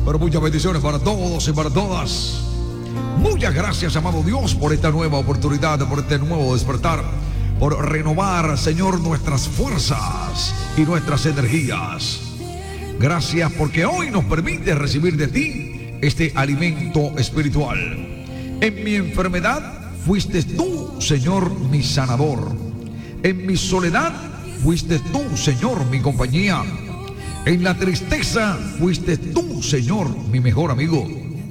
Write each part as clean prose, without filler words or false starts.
Pero muchas bendiciones para todos y para todas. Muchas gracias, amado Dios, por esta nueva oportunidad, por este nuevo despertar, por renovar, Señor, nuestras fuerzas y nuestras energías. Gracias porque hoy nos permite recibir de ti este alimento espiritual. En mi enfermedad fuiste tú, Señor, mi sanador. En mi soledad fuiste tú, Señor, mi compañía. En la tristeza fuiste tú, Señor, mi mejor amigo.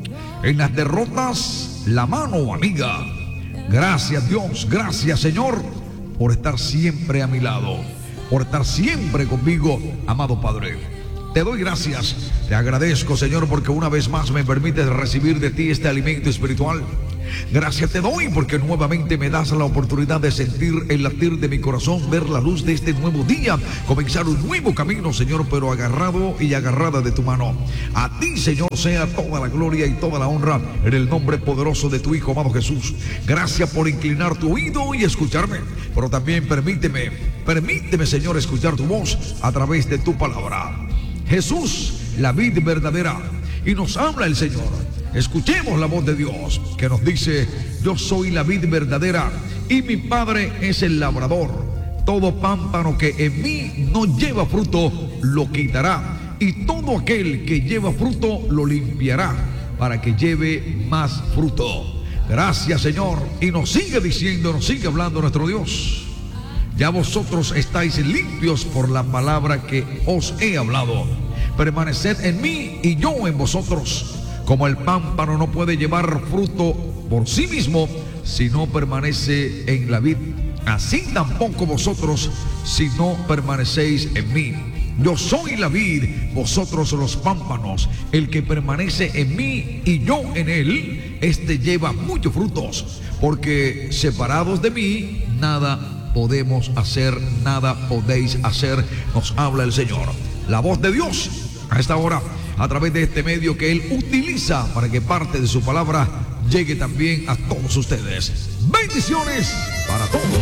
En las derrotas, la mano amiga. Gracias, Dios, gracias, Señor, por estar siempre a mi lado, por estar siempre conmigo, amado Padre. Te doy gracias, te agradezco, Señor, porque una vez más me permites recibir de ti este alimento espiritual. Gracias te doy porque nuevamente me das la oportunidad de sentir el latir de mi corazón, ver la luz de este nuevo día, comenzar un nuevo camino, Señor, pero agarrado y agarrada de tu mano. A ti, Señor, sea toda la gloria y toda la honra en el nombre poderoso de tu Hijo, amado Jesús. Gracias por inclinar tu oído y escucharme, pero también permíteme, Señor, escuchar tu voz a través de tu palabra. Jesús, la vid verdadera, y nos habla el Señor. Escuchemos la voz de Dios que nos dice: yo soy la vid verdadera y mi Padre es el labrador. Todo pámpano que en mí no lleva fruto lo quitará, y todo aquel que lleva fruto lo limpiará para que lleve más fruto. Gracias, Señor. Y nos sigue diciendo, nos sigue hablando nuestro Dios: ya vosotros estáis limpios por la palabra que os he hablado. Permaneced en mí y yo en vosotros. Como el pámpano no puede llevar fruto por sí mismo si no permanece en la vid, así tampoco vosotros si no permanecéis en mí. Yo soy la vid, vosotros los pámpanos. El que permanece en mí y yo en él, este lleva muchos frutos, porque separados de mí nada podemos hacer, nada podéis hacer, nos habla el Señor. La voz de Dios a esta hora, a través de este medio que Él utiliza para que parte de su palabra llegue también a todos ustedes. Bendiciones para todos.